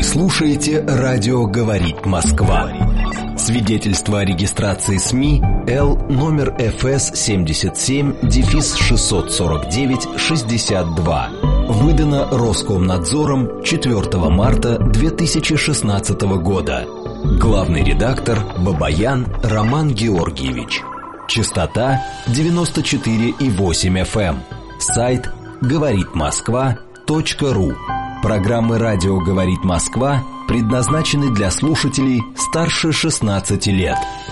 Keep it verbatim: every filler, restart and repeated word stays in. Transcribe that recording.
слушаете «Радио говорит Москва». Свидетельство о регистрации СМИ Л номер эф эс семьдесят семь шестьсот сорок девять шестьдесят два. Выдано Роскомнадзором четвёртого марта две тысячи шестнадцатого года. Главный редактор Бабаян Роман Георгиевич. Частота девяносто четыре и восемь эф эм. Сайт говорит москва точка ру. Программы «Радио говорит Москва» предназначены для слушателей старше шестнадцати лет.